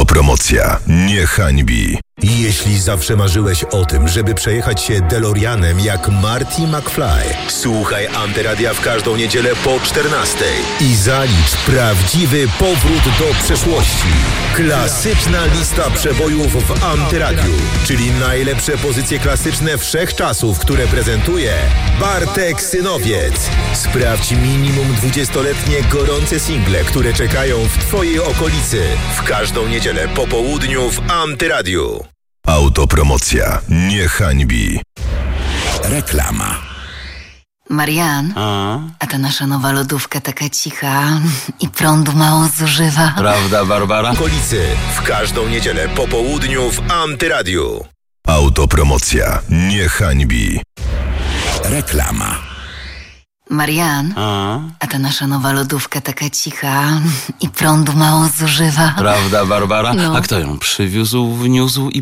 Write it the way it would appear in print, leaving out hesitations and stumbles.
Autopromocja nie hańbi. Jeśli zawsze marzyłeś o tym, żeby przejechać się DeLoreanem jak Marty McFly, słuchaj Antyradia w każdą niedzielę po 14:00 i zalicz prawdziwy powrót do przeszłości. Klasyczna lista przebojów w Antyradiu, czyli najlepsze pozycje klasyczne wszechczasów, które prezentuje Bartek Synowiec. Sprawdź minimum 20-letnie gorące single, które czekają w Twojej okolicy. W każdą niedzielę po południu w Antyradiu. Autopromocja nie hańbi. Reklama. Marian, a ta nasza nowa lodówka taka cicha i prądu mało zużywa. Prawda, Barbara? Okolicy w każdą niedzielę po południu w Antyradiu. Autopromocja nie hańbi. Reklama. Marian, a ta nasza nowa lodówka taka cicha i prądu mało zużywa. Prawda, Barbara? No. A kto ją przywiózł, wniósł i